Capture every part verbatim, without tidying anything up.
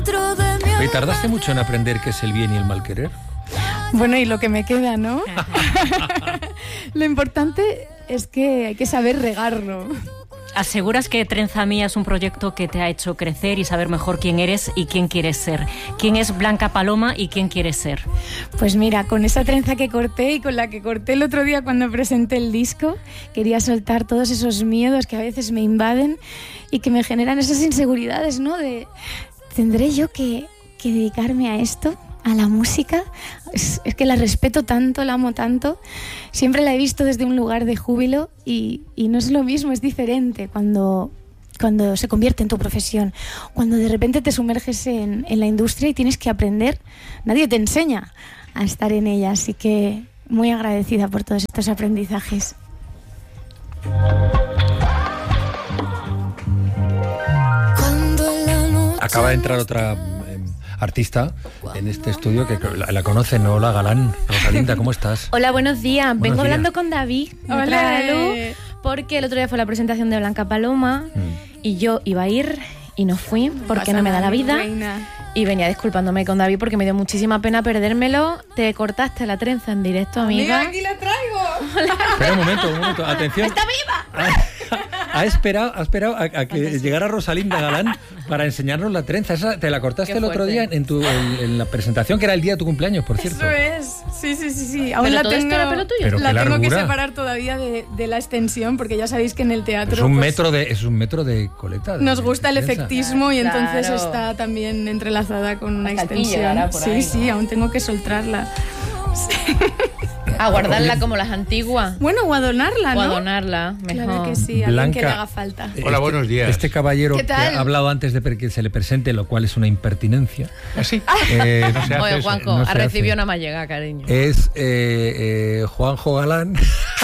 ¿Y tardaste mucho en aprender qué es el bien y el mal querer? Bueno, y lo que me queda, ¿no? Lo importante es que hay que saber regarlo. ¿Aseguras que Trenza Mía es un proyecto que te ha hecho crecer y saber mejor quién eres y quién quieres ser? ¿Quién es Blanca Paloma y quién quieres ser? Pues mira, con esa trenza que corté y con la que corté el otro día cuando presenté el disco, quería soltar todos esos miedos que a veces me invaden y que me generan esas inseguridades, ¿no? De, ¿tendré yo que, que dedicarme a esto? A la música, es, es que la respeto tanto, la amo tanto, siempre la he visto desde un lugar de júbilo y, y no es lo mismo, es diferente cuando, cuando se convierte en tu profesión, cuando de repente te sumerges en, en la industria y tienes que aprender, nadie te enseña a estar en ella, así que muy agradecida por todos estos aprendizajes. Acaba de entrar otra artista en este estudio que la, la conocen. Hola, Galán. Rosalinda, ¿cómo estás? Hola, buenos días. Buenos Vengo días. hablando con David. Hola. Luz, porque el otro día fue la presentación de Blanca Paloma mm. y yo iba a ir y no fui porque no me da la vida. Reina. Y venía disculpándome con David porque me dio muchísima pena perdérmelo. Te cortaste la trenza en directo, amiga. Mira, aquí la traigo. Hola. Espera un momento, un momento. Atención. ¡Está viva! Ha, ha esperado, ha esperado a, a que llegara Rosalinda Galán para enseñarnos la trenza. Esa te la cortaste el otro día en, tu, en, en la presentación, que era el día de tu cumpleaños, por cierto. Eso es. Sí, sí, sí, sí. Aún ¿Pero la todo tengo, esto era pelo tuyo? Pero la qué tengo que largura. separar todavía de, de la extensión, porque ya sabéis que en el teatro Es un pues, metro de, es un metro de coleta. de- nos gusta el de trenza. efectismo y entonces Claro. está también entrelazada con una Hasta el extensión. quillo, ahora, por sí, ahí, sí, aún tengo que soltarla. A guardarla como las antiguas. Bueno, o a donarla, O a ¿no? donarla, mejor. Claro que sí, a alguien Blanca. que le haga falta. Hola, buenos días. Este caballero ¿Qué que tal? ha hablado antes de que se le presente, lo cual es una impertinencia. ¿Así? Eh, No se hace Oye, eso. Juanjo, no se ha recibido hace. una mallega, cariño. Es eh, eh, Juanjo Galán.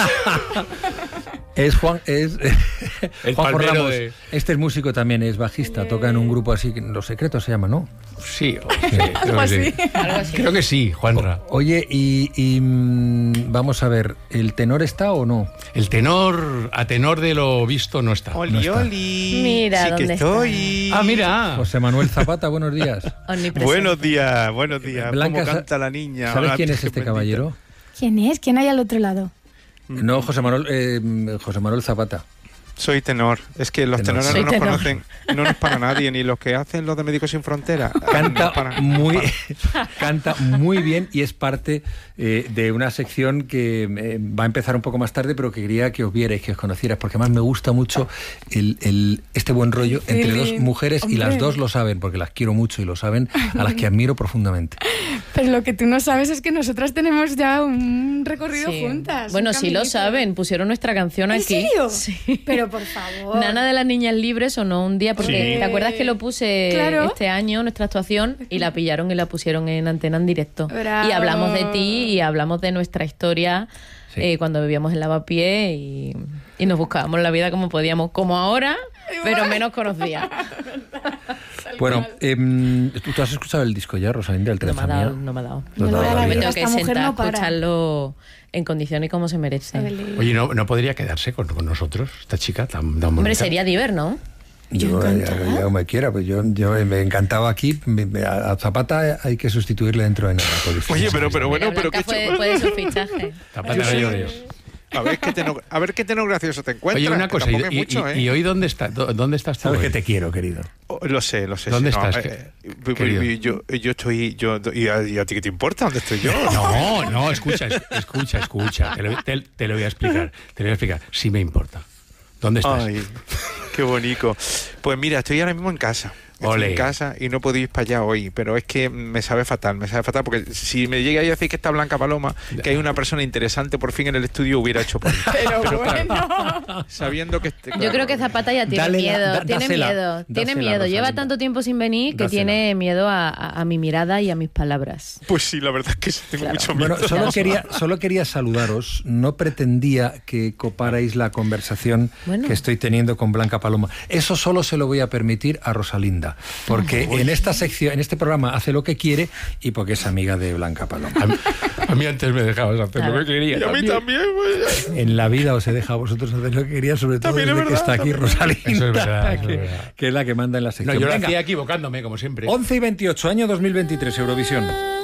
Es Juan, es El Juanjo palmero Ramos. de- Este es músico también, es bajista, toca en un grupo así, que Los Secretos se llama, ¿no? Sí, o- sí, Algo creo que sí. así. Algo así. Creo que sí, Juanra. Oye, y, y, mm, vamos a ver, ¿el tenor está o no? El tenor, a tenor de lo visto, no está. Oli, No está. oli. Mira sí que dónde estoy. Ah, mira. José Manuel Zapata, buenos días. Omnipresente. Buenos días, buenos días. Blanca, ¿Cómo canta la niña? ¿Sabes Hola, quién es qué este bendita. caballero? ¿Quién es? ¿Quién hay al otro lado? No, José Manuel, eh, José Manuel Zapata. Soy tenor. Es que los Tenor. tenores Soy no nos tenor. conocen, no nos para nadie, ni los que hacen los de Médicos Sin Fronteras. Canta No para- muy, canta muy bien y es parte eh, de una sección que eh, va a empezar un poco más tarde, pero que quería que os vierais, que os conocierais, porque además me gusta mucho el, el- este buen rollo entre Fili, dos mujeres y las hombre. dos lo saben, porque las quiero mucho y lo saben, a las que admiro profundamente. Pero lo que tú no sabes es que nosotras tenemos ya un recorrido Sí. juntas. Bueno, un sí lo caminito. saben, pusieron nuestra canción ¿En aquí. serio? Sí. Pero por favor. Nana de las Niñas Libres sonó un día porque Sí. ¿te acuerdas que lo puse Claro. este año, nuestra actuación, y la pillaron y la pusieron en antena en directo? Bravo. Y hablamos de ti y hablamos de nuestra historia Sí. eh, cuando vivíamos en Lavapiés y, y nos buscábamos la vida como podíamos, como ahora, pero menos conocía. Bueno, em, ¿tú, tú has escuchado el disco ya, Rosalinda, el No me ha Trenza dado, Mía? no me ha dado. No te ha dado la la Me vida. tengo que Esta mujer sentar no a para. escucharlo en condiciones y como se merece. Oye, ¿no, no podría quedarse con, con nosotros, esta chica tan, tan Hombre, bonita? sería diver, ¿no? Yo, ya, ya me quiera, pues yo, yo me encantaba aquí. me- me- a a Zapata hay que sustituirle dentro de Nápoles. Oye, pero, pero bueno, Mira, pero Blanca qué fue, chulo. fue de su fichaje. Zapata Yo era soy- yo de ellos. A ver qué tenor, a ver qué tenor gracioso te encuentras. Oye, una que cosa, y, tampoco es y- mucho, y- ¿eh? y hoy dónde, está, dó- dónde estás tú? Sabes hoy? que te quiero, querido. Oh, lo sé, lo sé. ¿Dónde sí, no, estás, eh, qué- eh, querido? yo, yo estoy... Yo, y, a, y a ti qué te importa dónde estoy yo? No, no, escucha, es- escucha, escucha. Te lo, te- te lo voy a explicar. Te lo voy a explicar. Sí me importa. ¿Dónde estás? Ay, qué bonito. Pues mira, estoy ahora mismo en casa. Estoy Ole. en casa y no puedo ir para allá hoy, pero es que me sabe fatal, me sabe fatal, porque si me llega a decir que está Blanca Paloma, que hay una persona interesante por fin en el estudio, hubiera hecho por mí. Pero, Pero claro, bueno. sabiendo que... este- Yo claro, creo que Zapata ya tiene Dale la- miedo, da- tiene dásela, miedo, tiene dásela, miedo. Lleva Rosalinda. tanto tiempo sin venir que Dásela. tiene miedo a, a- a mi mirada y a mis palabras. Pues sí, la verdad es que sí, tengo Claro. mucho miedo. Bueno, solo quería, solo quería saludaros. No pretendía que coparais la conversación Bueno. que estoy teniendo con Blanca Paloma. Eso solo se lo voy a permitir a Rosalinda. manda, porque en esta sección, en este programa hace lo que quiere y porque es amiga de Blanca Paloma. A mí, a mí antes me dejabas hacer lo que quería. Y a mí también, pues. En la vida os he dejado a vosotros hacer lo que quería, sobre todo También es desde que verdad, está aquí también. Rosalinda, Eso es verdad, eso es que, verdad. que es la que manda en la No, sección. yo lo Venga, hacía equivocándome, como siempre. once y veintiocho, año dos mil veintitrés, Eurovisión.